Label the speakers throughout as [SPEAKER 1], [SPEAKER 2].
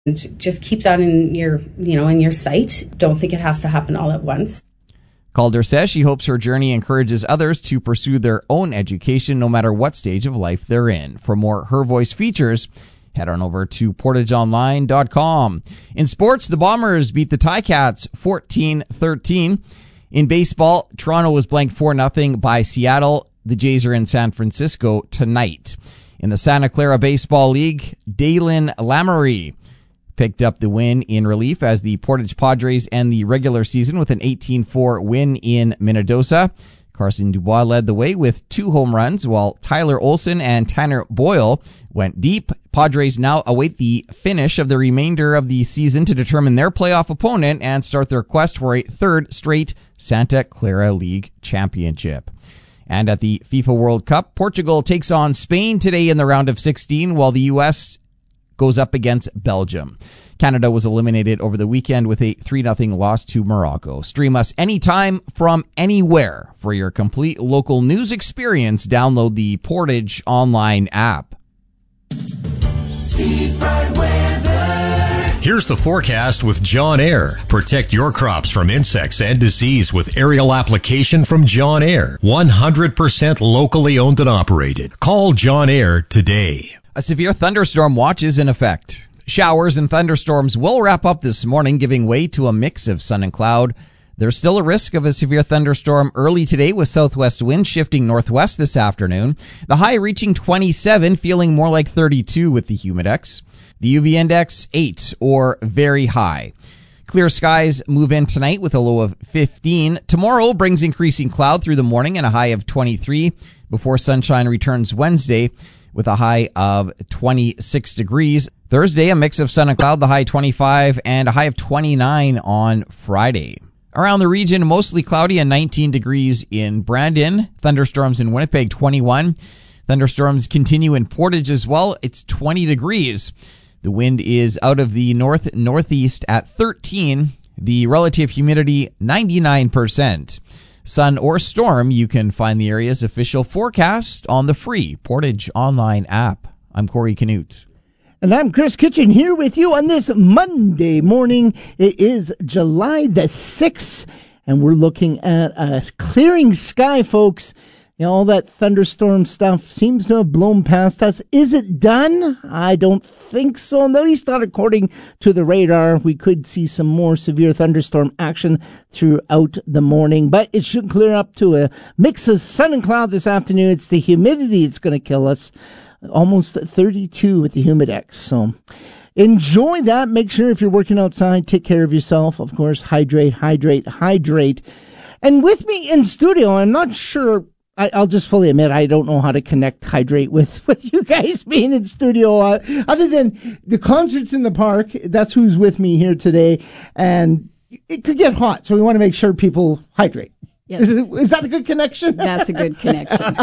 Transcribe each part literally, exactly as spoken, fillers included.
[SPEAKER 1] Just keep that in your, you know, in your sight. Don't think it has to happen all at once.
[SPEAKER 2] Calder says she hopes her journey encourages others to pursue their own education no matter what stage of life they're in. For more Her Voice features, head on over to portage online dot com. In sports, the Bombers beat the Ticats fourteen thirteen. In baseball, Toronto was blanked four nothing by Seattle. The Jays are in San Francisco tonight. In the Santa Clara Baseball League, Dalen Lamery picked up the win in relief as the Portage Padres end the regular season with an eighteen four win in Minnedosa. Carson Dubois led the way with two home runs, while Tyler Olson and Tanner Boyle went deep. Padres now await the finish of the remainder of the season to determine their playoff opponent and start their quest for a third straight Santa Clara League championship. And at the FIFA World Cup, Portugal takes on Spain today in the round of sixteen, while the U S goes up against Belgium. Canada was eliminated over the weekend with a three nothing loss to Morocco. Stream us anytime from anywhere. For your complete local news experience, download the Portage online app.
[SPEAKER 3] Steve Bright Weather. Here's the forecast with John Air. Protect your crops from insects and disease with aerial application from John Air. one hundred percent locally owned and operated. Call John Air today.
[SPEAKER 2] A severe thunderstorm watch is in effect. Showers and thunderstorms will wrap up this morning, giving way to a mix of sun and cloud. There's still a risk of a severe thunderstorm early today with southwest winds shifting northwest this afternoon. The high reaching twenty-seven, feeling more like thirty-two with the humidex. The U V index, eight or very high. Clear skies move in tonight with a low of fifteen. Tomorrow brings increasing cloud through the morning and a high of twenty-three before sunshine returns Wednesday with a high of twenty-six degrees. Thursday, a mix of sun and cloud, the high twenty-five, and a high of twenty-nine on Friday. Around the region, mostly cloudy and nineteen degrees in Brandon. Thunderstorms in Winnipeg, twenty-one. Thunderstorms continue in Portage as well. It's twenty degrees. The wind is out of the north-northeast at thirteen. The relative humidity, ninety-nine percent. Sun or storm, you can find the area's official forecast on the free Portage online app. I'm Corey Canute.
[SPEAKER 4] And I'm Chris Kitchen here with you on this Monday morning. It is July the sixth, and we're looking at a clearing sky, folks. You know, all that thunderstorm stuff seems to have blown past us. Is it done? I don't think so, at least not according to the radar. We could see some more severe thunderstorm action throughout the morning, but it should clear up to a mix of sun and cloud this afternoon. It's the humidity that's going to kill us. Almost thirty-two with the humidex. So enjoy that. Make sure if you're working outside, take care of yourself. Of course, hydrate, hydrate, hydrate. And with me in studio, I'm not sure, I, I'll just fully admit, I don't know how to connect hydrate with, with you guys being in studio. Uh, other than the concerts in the park, that's who's with me here today. And it could get hot, so we want to make sure people hydrate.
[SPEAKER 5] Yes.
[SPEAKER 4] Is, is that a good connection?
[SPEAKER 5] That's a good connection.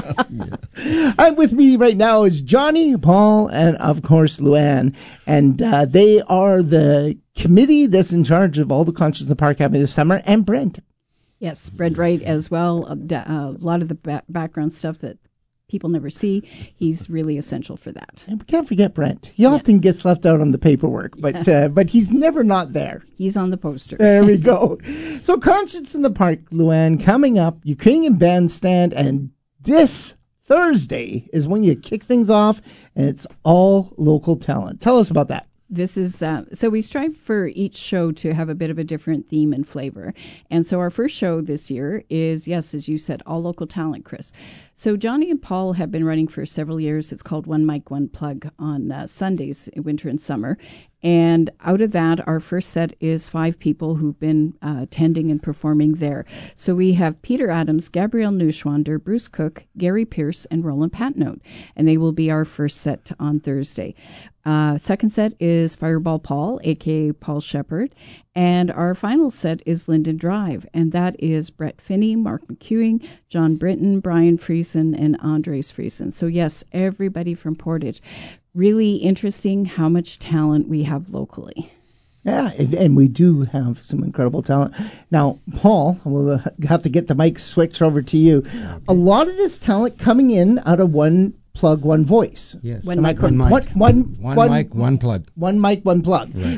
[SPEAKER 4] I'm with me right now is Johnny, Paul, and of course Luann. And uh, they are the committee that's in charge of all the concerts in the park happening this summer, and Brent.
[SPEAKER 5] Yes, Brent Wright as well. A, a lot of the ba- background stuff that people never see, he's really essential for that.
[SPEAKER 4] And we can't forget Brent. He yeah. often gets left out on the paperwork, but uh, but he's never not there.
[SPEAKER 5] He's on the poster.
[SPEAKER 4] There we go. So concerts in the park, Luann, coming up, Ukrainian Bandstand, and this Thursday is when you kick things off, and it's all local talent. Tell us about that.
[SPEAKER 5] This is, uh, so we strive for each show to have a bit of a different theme and flavor. And so our first show this year is, yes, as you said, all local talent, Chris. So Johnny and Paul have been running for several years. It's called One Mic, One Plug on uh, Sundays, winter and summer. And out of that, our first set is five people who've been uh, attending and performing there. So we have Peter Adams, Gabrielle Neuschwander, Bruce Cook, Gary Pierce, and Roland Patnote. And they will be our first set on Thursday. Uh, second set is Fireball Paul, a k a. Paul Shepard. And our final set is Linden Drive. And that is Brett Finney, Mark McEwing, John Britton, Brian Friesen, and Andres Friesen. So yes, everybody from Portage. Really interesting how much talent we have locally.
[SPEAKER 4] Yeah, and, and we do have some incredible talent. Now, Paul, we'll have to get the mic switched over to you. A lot of this talent coming in out of one plug, one voice.
[SPEAKER 6] Yes.
[SPEAKER 5] One
[SPEAKER 4] Am I
[SPEAKER 5] mic,
[SPEAKER 4] correct?
[SPEAKER 6] one mic.
[SPEAKER 4] One, one,
[SPEAKER 6] One
[SPEAKER 4] one
[SPEAKER 6] mic, one plug.
[SPEAKER 4] One mic, one plug.
[SPEAKER 6] Right.